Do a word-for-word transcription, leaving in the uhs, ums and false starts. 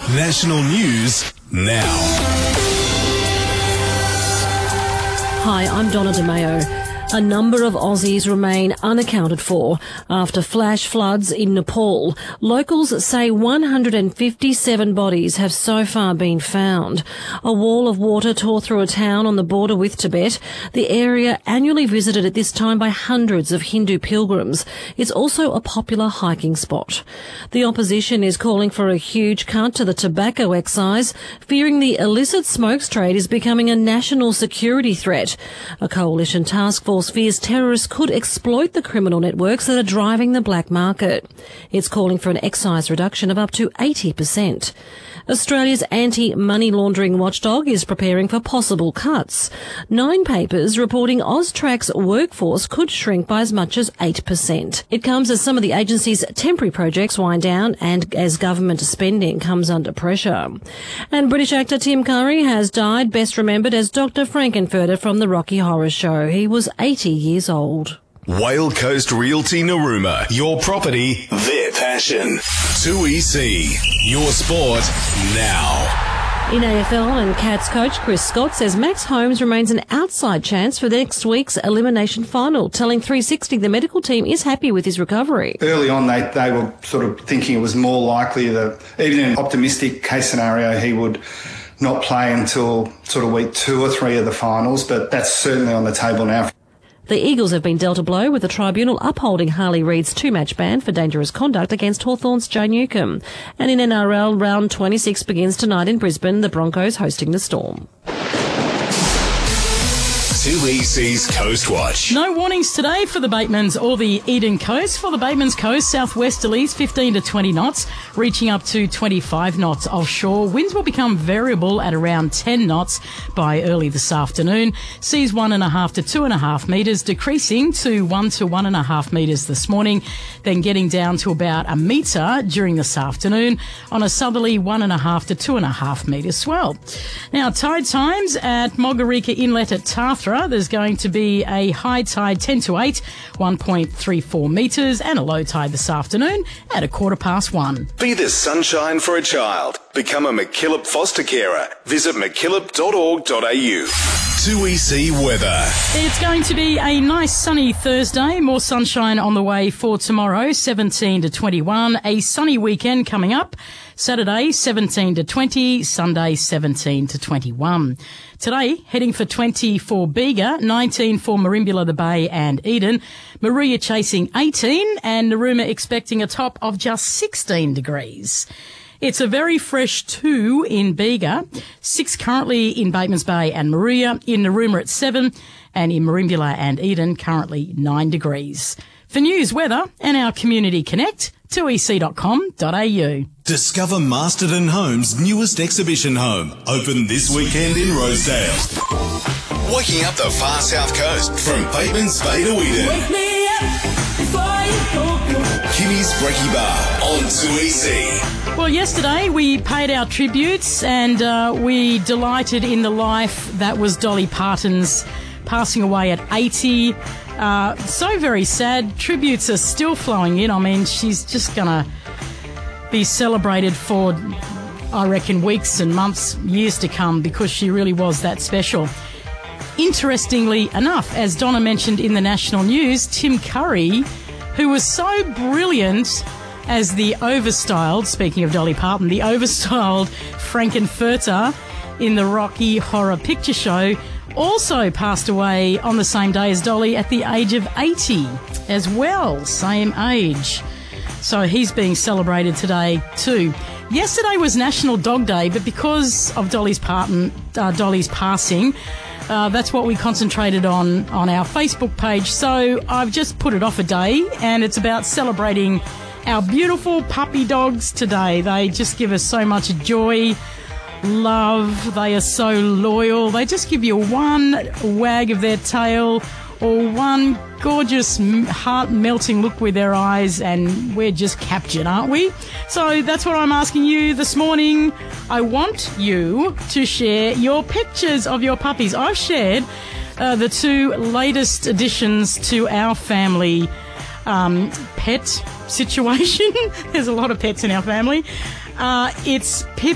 National News now. Hi, I'm Donna DeMayo. A number of Aussies remain unaccounted for after flash floods in Nepal. Locals say one hundred fifty-seven bodies have so far been found. A wall of water tore through a town on the border with Tibet. The area annually visited at this time by hundreds of Hindu pilgrims. It's also a popular hiking spot. The opposition is calling for a huge cut to the tobacco excise, fearing the illicit smokes trade is becoming a national security threat. A coalition task force fears terrorists could exploit the criminal networks that are driving the black market. It's calling for an excise reduction of up to eighty percent. Australia's anti-money laundering watchdog is preparing for possible cuts. Nine papers reporting Austrac's workforce could shrink by as much as eight percent. It comes as some of the agency's temporary projects wind down and as government spending comes under pressure. And British actor Tim Curry has died, best remembered as Doctor Frankenfurter from the Rocky Horror Show. He was eighty years old. Whale Coast Realty Narooma. Your property, their passion. two E C. Your sport now. In A F L, and Cats coach Chris Scott says Max Holmes remains an outside chance for next week's elimination final, telling three sixty the medical team is happy with his recovery. Early on, they, they were sort of thinking it was more likely that, even in an optimistic case scenario, he would not play until sort of week two or three of the finals, but that's certainly on the table now. The Eagles have been dealt a blow with the tribunal upholding Harley Reid's two-match ban for dangerous conduct against Hawthorn's Joe Newcombe. And in N R L, round twenty-six begins tonight in Brisbane, the Broncos hosting the Storm. two E C's Coast Watch. No warnings today for the Batemans or the Eden Coast. For the Batemans Coast, southwesterlies fifteen to twenty knots, reaching up to twenty-five knots offshore. Winds will become variable at around ten knots by early this afternoon. Seas one and a half to two and a half metres, decreasing to one to one and a half metres this morning, then getting down to about a metre during this afternoon on a southerly one and a half to two and a half metre swell. Now, tide times at Mogarika Inlet at Tathra. There's going to be a high tide ten to eight, one point three four metres, and a low tide this afternoon at a quarter past one. Be the sunshine for a child. Become a MacKillop foster carer. Visit mackillop dot org dot a u. two E C weather. It's going to be a nice sunny Thursday. More sunshine on the way for tomorrow, seventeen to twenty-one. A sunny weekend coming up. Saturday, seventeen to twenty. Sunday, seventeen to twenty-one. Today, heading for twenty for Bega, nineteen for Merimbula, the Bay and Eden. Maruya chasing eighteen, and Narooma expecting a top of just sixteen degrees. It's a very fresh two in Bega, six currently in Batemans Bay and Maruya, in Narooma at seven, and in Merimbula and Eden currently nine degrees. For news, weather and our Community Connect, two e c dot com dot a u. Discover Masterton Homes' newest exhibition home. Open this weekend in Rosedale. Waking up the far south coast from Batemans Bay to Eden. Wake me up before you go. Kimmy's Brekkie Bar on two E C. Well, yesterday we paid our tributes and uh, we delighted in the life that was Dolly Parton's, passing away at eighty. Uh, so very sad. Tributes are still flowing in. I mean, she's just going to be celebrated for, I reckon, weeks and months, years to come, because she really was that special. Interestingly enough, as Donna mentioned in the national news, Tim Curry, who was so brilliant as the overstyled, speaking of Dolly Parton, the overstyled Frankenfurter in the Rocky Horror Picture Show, also passed away on the same day as Dolly at the age of eighty as well, same age. So he's being celebrated today too. Yesterday was National Dog Day, but because of Dolly's, Parton, uh, Dolly's passing, uh, that's what we concentrated on on our Facebook page. So I've just put it off a day, and it's about celebrating our beautiful puppy dogs today. They just give us so much joy, love. They are so loyal. They just give you one wag of their tail or one gorgeous heart-melting look with their eyes, and we're just captured, aren't we? So that's what I'm asking you this morning. I want you to share your pictures of your puppies. I've shared uh, the two latest additions to our family um, pet situation. There's a lot of pets in our family. Uh, it's Pip